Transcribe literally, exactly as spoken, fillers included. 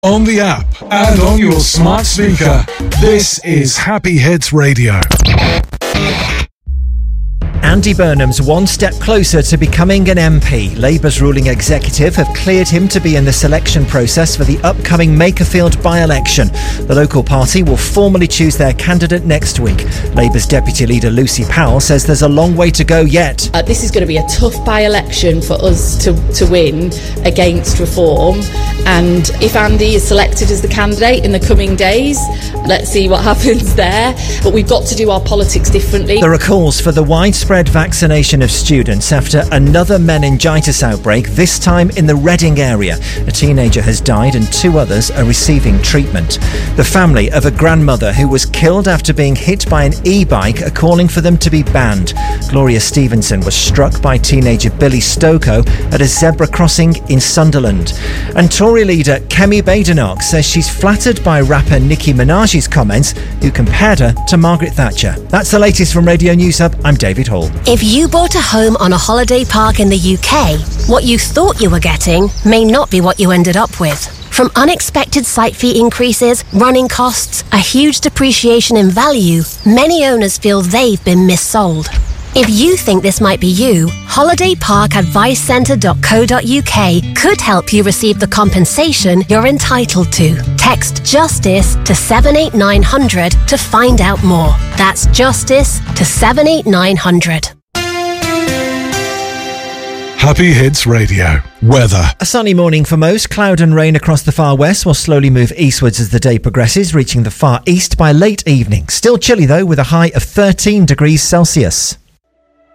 On the app and on your smart speaker, this is Happy Hits Radio. Andy Burnham's one step closer to becoming an M P. Labour's ruling executive have cleared him to be in the selection process for the upcoming Makerfield by-election. The local party will formally choose their candidate next week. Labour's deputy leader Lucy Powell says there's a long way to go yet. Uh, this is going to be a tough by-election for us to, to win against Reform, and if Andy is selected as the candidate in the coming days, let's see what happens there. But we've got to do our politics differently. There are calls for the widespread vaccination of students after another meningitis outbreak, this time in the Reading area. A teenager has died and two others are receiving treatment. The family of a grandmother who was killed after being hit by an e-bike are calling for them to be banned. Gloria Stevenson was struck by teenager Billy Stoko at a zebra crossing in Sunderland. And Tory leader Kemi Badenoch says she's flattered by rapper Nicki Minaj's comments, who compared her to Margaret Thatcher. That's the latest from Radio News Hub. I'm David Hall. If you bought a home on a holiday park in the U K, what you thought you were getting may not be what you ended up with. From unexpected site fee increases, running costs, a huge depreciation in value, many owners feel they've been missold. If you think this might be you, holiday park advice centre dot co dot uk could help you receive the compensation you're entitled to. Text JUSTICE to seven eight nine hundred to find out more. That's JUSTICE to seven eight nine hundred. Happy Hits Radio. Weather. A sunny morning for most. Cloud and rain across the far west will slowly move eastwards as the day progresses, reaching the far east by late evening. Still chilly though, with a high of thirteen degrees Celsius.